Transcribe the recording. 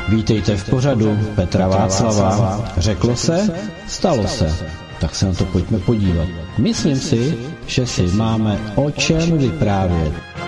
Vítejte v pořadu Petra Václava. Řeklo se, stalo se. Tak se na to pojďme podívat. Myslím si, že si máme o čem vyprávět.